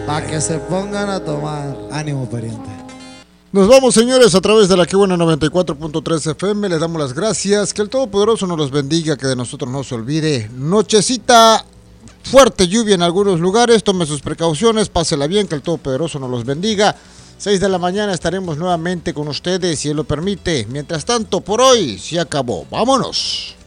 Para que se pongan a tomar. Ánimo, pariente. Nos vamos, señores, a través de la Que Buena 94.3 FM. Les damos las gracias. Que el Todopoderoso nos los bendiga, que de nosotros no se olvide. Nochecita, fuerte lluvia en algunos lugares. Tome sus precauciones, pásela bien, que el Todopoderoso nos los bendiga. 6 de la mañana estaremos nuevamente con ustedes, si Él lo permite. Mientras tanto, por hoy, se acabó. ¡Vámonos!